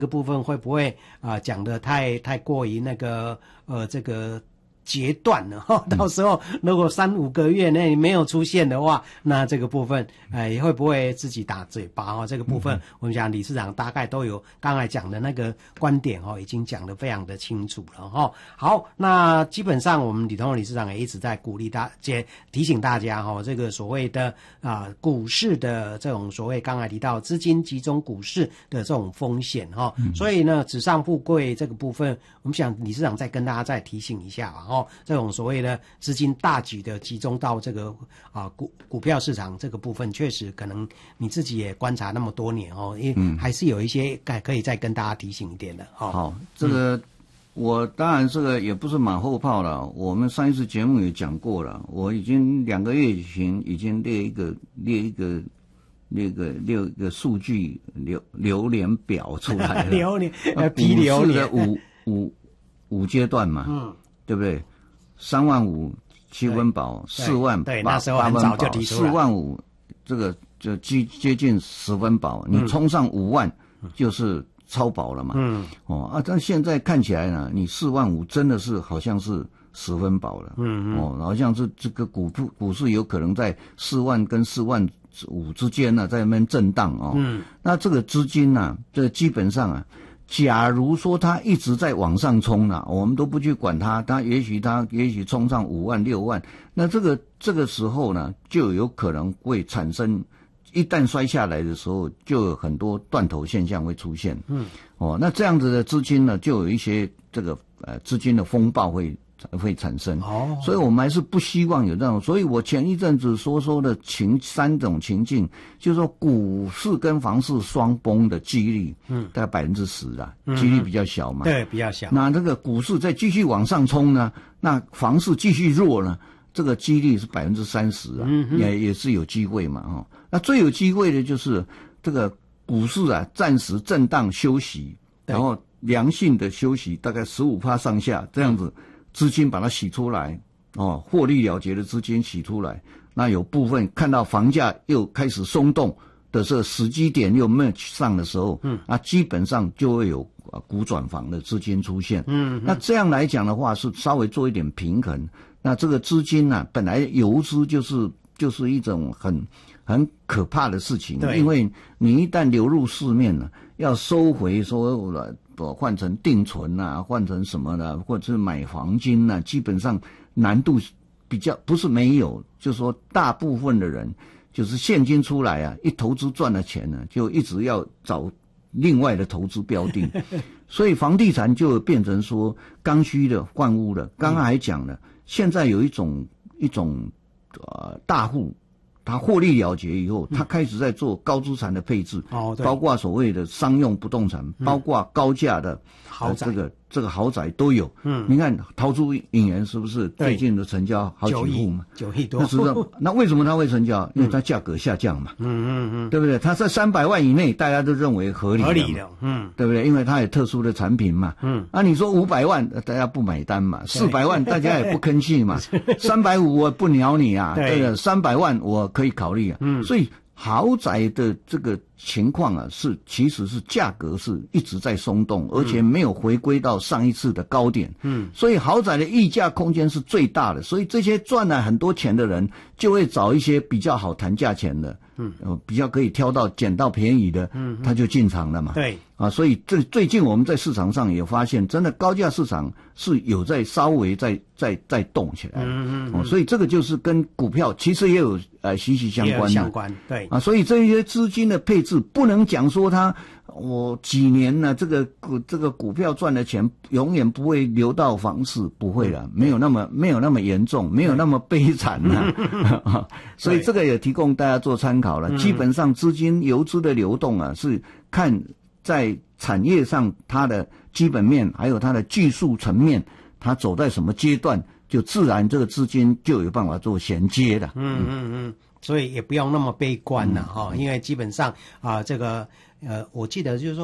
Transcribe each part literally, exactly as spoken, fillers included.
这个部分会不会啊、呃、讲得太太过于那个呃这个截断了哈？到时候如果三五个月内没有出现的话，那这个部分呃也会不会自己打嘴巴哈？这个部分、嗯、我们讲理事长大概都有刚才讲的那个观点哈，已经讲得非常的清楚了哈。好，那基本上我们李同荣理事长也一直在鼓励大家提醒大家哈，这个所谓的啊、呃、股市的这种所谓刚才提到资金集中股市的这种风险哈、嗯，所以呢纸上富贵这个部分，我们想理事长再跟大家再提醒一下啊。哦，这种所谓的资金大举的集中到这个啊股股票市场这个部分，确实可能你自己也观察那么多年哦，因为还是有一些可以再跟大家提醒一点的。哦、 好，这个、嗯、我当然这个也不是马后炮了，我们上一次节目也讲过了，我已经两个月前已经列一个列一个。那个六个数据流流年表出来了， 流年呃，批流年的五五五阶段嘛，嗯，对不对？三万五七分饱，四万对， 八那时候很早就提出四万五这个就接接近十分饱，你冲上五万就是超饱了嘛，嗯，哦啊，但现在看起来呢，你四万五真的是好像是十分饱了，嗯嗯，哦，好像是这个股股市有可能在四万跟四万五之间呢、啊，在那边震荡哦。嗯，那这个资金呢、啊，这基本上啊，假如说它一直在往上冲呢、啊，我们都不去管它，它也许它也许冲上五万六万，那这个这个时候呢，就有可能会产生，一旦摔下来的时候，就有很多断头现象会出现。嗯，哦，那这样子的资金呢，就有一些这个呃资金的风暴会。会产生哦，所以我们还是不希望有这种。所以我前一阵子说说的情三种情境，就是说股市跟房市双崩的几率，嗯，大概百分之十啊，几率比较小嘛， 对，比较小。 那这个股市再继续往上冲呢，那房市继续弱呢，这个几率是百分之三十啊，嗯、也也是有机会嘛，哦。那最有机会的就是这个股市啊，暂时震荡休息，然后良性的休息，大概十五趴上下这样子。资金把它洗出来，哦，获利了结的资金洗出来，那有部分看到房价又开始松动的时候，时机点又 match 上的时候，嗯，那基本上就会有股转房的资金出现，嗯，那这样来讲的话是稍微做一点平衡。那这个资金呢、啊，本来游资就是就是一种很很可怕的事情，因为你一旦流入市面了，要收回说了。换成定存啊，换成什么的，或者是买黄金啊，基本上难度比较不是没有，就是说大部分的人就是现金出来啊，一投资赚了钱呢，就一直要找另外的投资标的，所以房地产就变成说刚需的换屋的。刚刚还讲了，现在有一种一种呃大户。他获利了结以后，他开始在做高资产的配置，哦，对，包括所谓的商用不动产，嗯、包括高价的豪宅，呃、这个这个豪宅都有。嗯，你看陶朱隐园是不是最近的成交好几户嘛？ 九亿多。 那是那为什么它会成交？因为它价格下降嘛。嗯嗯嗯，对不对？它在三百万以内，大家都认为合理的。 合理的，嗯，对不对？因为它有特殊的产品嘛。嗯，啊，你说五百万，大家不买单嘛？四百万大家也不吭气嘛？三百五我不鸟你啊，对不对？三百万我可以考虑啊。嗯，所以豪宅的这个情况啊，是其实是价格是一直在松动，而且没有回归到上一次的高点。嗯，所以豪宅的溢价空间是最大的，所以这些赚了很多钱的人就会找一些比较好谈价钱的，嗯，呃，比较可以挑到捡到便宜的，嗯，他就进场了嘛。 对， 啊，所以这最近我们在市场上也发现，真的高价市场是有在稍微在在在动起来。嗯嗯嗯、哦，所以这个就是跟股票其实也有呃息息相关的。 相关，对。 啊，所以这些资金的配置不能讲说它我几年呢，这个股这个股票赚的钱永远不会流到房市，不会的，没有那么没有那么严重，没有那么悲惨啊。所以这个也提供大家做参考了。基本上资金游资的流动啊，是看在产业上它的基本面，还有它的技术层面，它走在什么阶段，就自然这个资金就有办法做衔接的。 嗯嗯嗯，所以也不用那么悲观了哈、嗯，因为基本上啊、呃，这个呃，我记得就是说，哎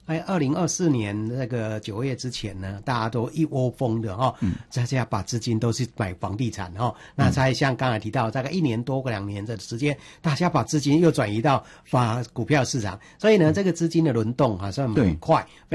哎，二零二四年那个九月之前呢，大家都一窝蜂的哈，嗯，大家把资金都是买房地产哈，那才像刚才提到，大概一年多个两年的时间，大家把资金又转移到发股票市场，所以呢，这个资金的轮动好像很快。